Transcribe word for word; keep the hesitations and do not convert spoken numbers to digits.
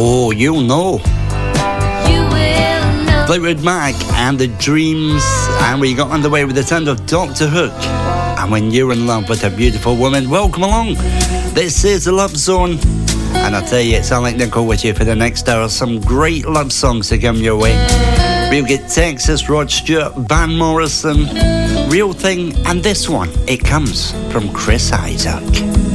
Oh, you'll know. You will know. Fleetwood Mac and the Dreams, and we got underway with the sound of Doctor Hook. And when you're in love with a beautiful woman, welcome along. This is the Love Zone, and I tell you, it's Alec Nicol with you for the next hour. Some great love songs to come your way. We'll get Texas, Rod Stewart, Van Morrison, Real Thing, and this one, it comes from Chris Isaak.